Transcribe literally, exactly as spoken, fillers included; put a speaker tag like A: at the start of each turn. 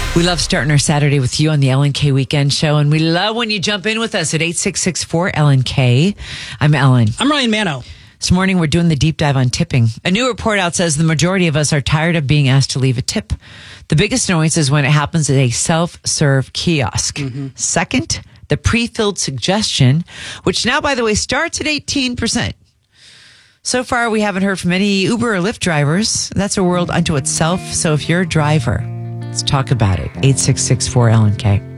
A: We love starting our Saturday with you on the Ellen K Weekend Show, and we love when you jump in with us at eight six six four Ellen K. I'm Ellen.
B: I'm Ryan Mano.
A: This morning, we're doing the deep dive on tipping. A new report out says the majority of us are tired of being asked to leave a tip. The biggest annoyance is when it happens at a self-serve kiosk. Mm-hmm. Second, the pre-filled suggestion, which now, by the way, starts at eighteen percent. So far, we haven't heard from any Uber or Lyft drivers. That's a world unto itself. So if you're a driver, let's talk about it. eight six six four Ellen K.